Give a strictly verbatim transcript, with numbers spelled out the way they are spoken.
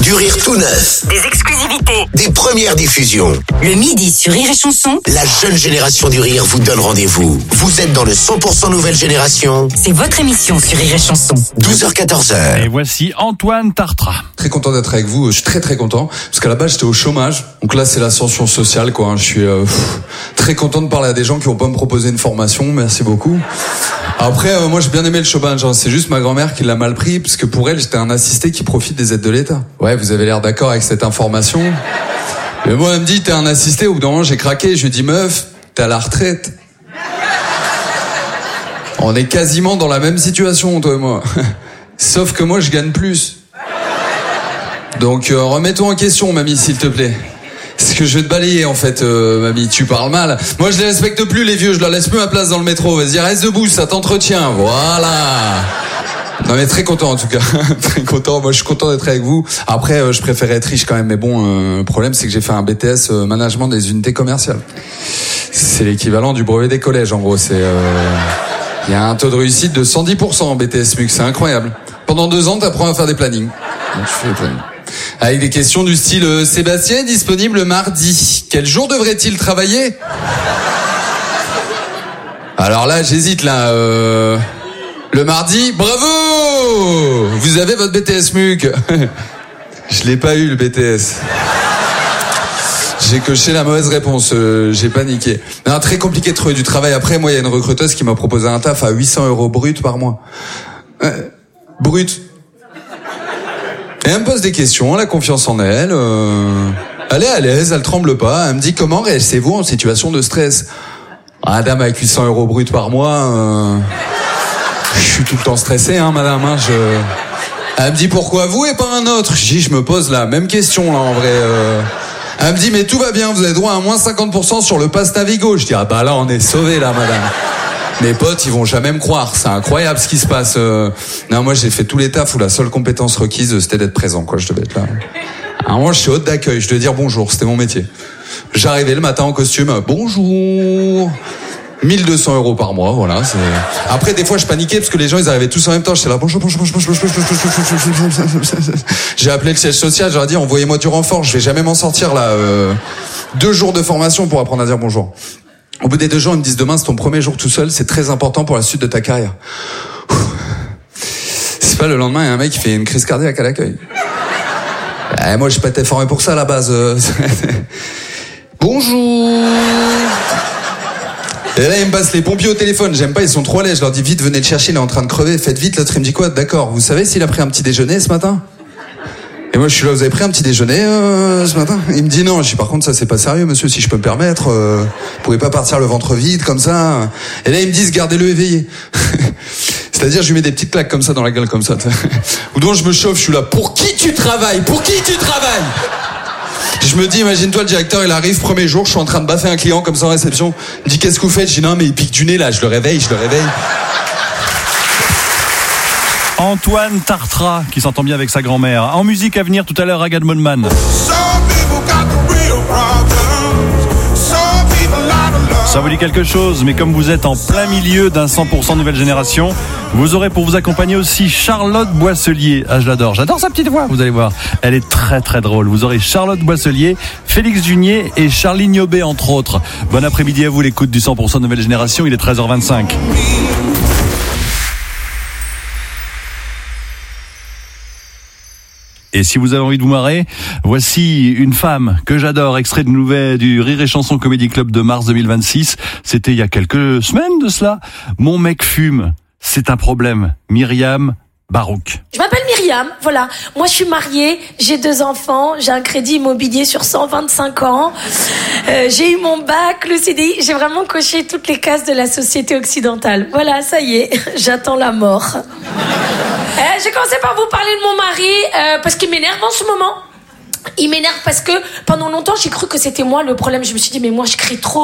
Du rire tout neuf. Des exclusivités. Des premières diffusions. Le midi sur Rire et Chanson. La jeune génération du rire vous donne rendez-vous. Vous êtes dans le cent pour cent nouvelle génération. C'est votre émission sur Rire et Chanson. douze heures quatorze heures. Et voici Antoine Tartra. Très content d'être avec vous. Je suis très très content parce qu'à la base j'étais au chômage. Donc là c'est l'ascension sociale quoi. Je suis euh, pff, très content de parler à des gens qui vont pas me proposer une formation. Merci beaucoup. Après euh, moi j'ai bien aimé le chômage. Hein. C'est juste ma grand-mère qui l'a mal pris parce que pour elle j'étais un assisté qui profite des aides de l'État. Ouais, vous avez l'air d'accord avec cette information. Mais moi elle me dit t'es un assisté. Au bout d'un moment j'ai craqué. Je lui dis meuf t'es à la retraite. On est quasiment dans la même situation toi et moi. Sauf que moi je gagne plus. Donc euh, remets-toi en question, mamie, s'il te plaît. Parce que je vais te balayer, en fait, euh, mamie. Tu parles mal. Moi, je les respecte plus, les vieux. Je leur laisse plus ma place dans le métro. Vas-y, reste debout, ça t'entretient. Voilà. Non, mais très content, en tout cas. Très content. Moi, je suis content d'être avec vous. Après, euh, je préférais être riche quand même. Mais bon, euh, le problème, c'est que j'ai fait un B T S euh, management des unités commerciales. C'est l'équivalent du brevet des collèges, en gros. C'est... Euh... Il y a un taux de réussite de cent dix pour cent en B T S M U C. C'est incroyable. Pendant deux ans, t'apprends à faire des plannings. Donc, je fais des plannings. Avec des questions du style euh, Sébastien est disponible mardi. Quel jour devrait-il travailler? Alors là, j'hésite là. Euh... Le mardi, bravo! Vous avez votre B T S M U C. Je l'ai pas eu le B T S. J'ai coché la mauvaise réponse. Euh, j'ai paniqué. Non, très compliqué de trouver du travail. Après, moi, il y a une recruteuse qui m'a proposé un taf à huit cents euros brut par mois. Euh, brut. Et elle me pose des questions, elle a confiance en elle, euh... elle est à l'aise, elle tremble pas, elle me dit comment réagissez-vous en situation de stress? Ah, madame, avec huit cents euros brut par mois, euh... je suis tout le temps stressé, hein, madame, hein, je... Elle me dit pourquoi vous et pas un autre? Je dis, je me pose la même question, là, en vrai, euh... Elle me dit, mais tout va bien, vous avez droit à moins cinquante pour cent sur le pass Navigo. Je dis, ah bah là, on est sauvés, là, madame. Mes potes, ils vont jamais me croire. C'est incroyable ce qui se passe. Euh... Non, moi, j'ai fait tous les tafs où la seule compétence requise, c'était d'être présent, quoi. Je devais être là. Alors moi, je suis hôte d'accueil. Je devais dire bonjour. C'était mon métier. J'arrivais le matin en costume. Bonjour. mille deux cents euros par mois, voilà. C'est... Après, des fois, je paniquais parce que les gens, ils arrivaient tous en même temps. J'étais là, bonjour, bonjour, bonjour, bonjour, bonjour, bonjour. J'ai appelé le siège social. J'aurais dit, envoyez-moi du renfort. Je vais jamais m'en sortir là. Euh... Deux jours de formation pour apprendre à dire bonjour. Au bout des deux jours, ils me disent demain, c'est ton premier jour tout seul, c'est très important pour la suite de ta carrière. C'est pas le lendemain, il y a un mec qui fait une crise cardiaque à l'accueil. Eh, moi, j'ai pas été formé pour ça à la base. Bonjour. Et là, ils me passent les pompiers au téléphone. J'aime pas, ils sont trop à l'aise. Je leur dis vite, venez le chercher, il est en train de crever. Faites vite. L'autre, il me dit quoi? D'accord. Vous savez s'il a pris un petit déjeuner ce matin? Et moi, je suis là, vous avez pris un petit déjeuner euh, ce matin? Il me dit non. Je dis par contre, ça c'est pas sérieux, monsieur, si je peux me permettre. Euh, vous pouvez pas partir le ventre vide comme ça. Et là, ils me disent gardez-le éveillé. C'est-à-dire, je lui mets des petites claques comme ça dans la gueule comme ça. Ou donc je me chauffe, je suis là. Pour qui tu travailles? Pour qui tu travailles? Je me dis, imagine-toi, le directeur, il arrive premier jour, je suis en train de baffer un client comme ça en réception. Il me dit qu'est-ce que vous faites? Je dis non, mais il pique du nez là. Je le réveille, je le réveille. Antoine Tartra, qui s'entend bien avec sa grand-mère. En musique à venir tout à l'heure, Agathe Mollman. Ça vous dit quelque chose, mais comme vous êtes en plein milieu d'un cent pour cent nouvelle génération, vous aurez pour vous accompagner aussi Charlotte Boisselier. Ah, je l'adore, j'adore sa petite voix, vous allez voir. Elle est très très drôle. Vous aurez Charlotte Boisselier, Félix Junier et Charline Niobé, entre autres. Bon après-midi à vous, l'écoute du cent pour cent nouvelle génération, il est treize heures vingt-cinq. Et si vous avez envie de vous marrer, voici une femme que j'adore, extrait de nouvelle du Rire et Chanson Comedy Club de mars deux mille vingt-six. C'était il y a quelques semaines de cela. Mon mec fume, c'est un problème. Myriam Barouk. Je m'appelle Myriam, voilà. Moi, je suis mariée, j'ai deux enfants, j'ai un crédit immobilier sur cent vingt-cinq ans. Euh, j'ai eu mon bac, le C D I, j'ai vraiment coché toutes les cases de la société occidentale. Voilà, ça y est, j'attends la mort. Euh, j'ai commencé par vous parler de mon mari euh, parce qu'il m'énerve en ce moment. Il m'énerve parce que pendant longtemps j'ai cru que c'était moi le problème. Je me suis dit mais moi je crie trop.